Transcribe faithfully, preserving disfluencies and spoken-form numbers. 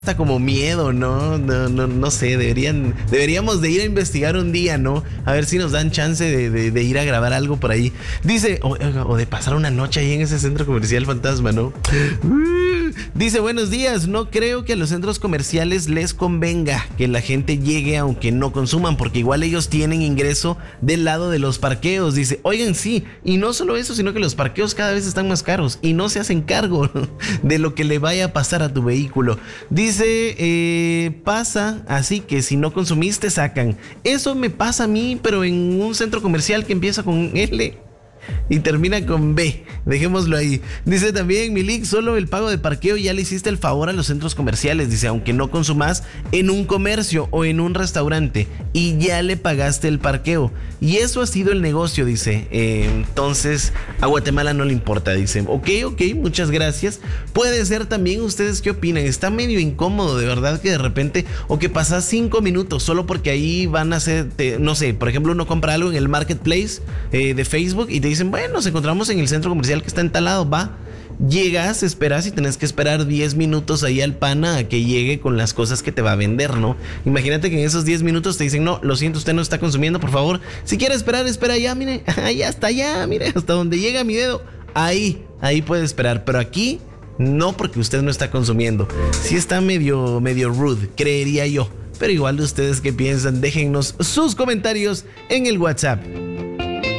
hasta como miedo, ¿no? No, no, no sé, deberían, deberíamos de ir a investigar un día, ¿no? A ver si nos dan chance de, de, de ir a grabar algo por ahí. Dice, o, o de pasar una noche ahí en ese centro comercial fantasma, ¿no? Dice, buenos días, no creo que a los centros comerciales les convenga que la gente llegue aunque no consuman, porque igual ellos tienen ingreso del lado de los parqueos. Dice, oigan, sí, y no solo eso, sino que los parqueos cada vez están más caros y no se hacen cargo de lo que le vaya a pasar a tu vehículo. Dice, Dice, eh, pasa así que si no consumiste sacan. Eso me pasa a mí, pero en un centro comercial que empieza con L y termina con B. Dejémoslo ahí. Dice también Milik, solo el pago de parqueo ya le hiciste el favor a los centros comerciales. Dice, aunque no consumas en un comercio o en un restaurante y ya le pagaste el parqueo. Y eso ha sido el negocio, dice. Eh, entonces, a Guatemala no le importa, dice. Ok, ok, muchas gracias. Puede ser también, ¿ustedes qué opinan? Está medio incómodo, de verdad, que de repente, o que pasas cinco minutos solo porque ahí van a hacer, te, no sé, por ejemplo, uno compra algo en el marketplace eh, de Facebook y te dicen, bueno, nos encontramos en el centro comercial que está en tal lado, va. Llegas, esperas y tenés que esperar diez minutos ahí al pana a que llegue con las cosas que te va a vender, ¿no? Imagínate que en esos diez minutos te dicen, no, lo siento, usted no está consumiendo, por favor. Si quiere esperar, espera allá, mire, allá hasta allá, mire, hasta donde llega mi dedo. Ahí, ahí puede esperar, pero aquí no, porque usted no está consumiendo. Sí está medio, medio rude, creería yo. Pero igual, ¿ustedes qué piensan? Déjennos sus comentarios en el WhatsApp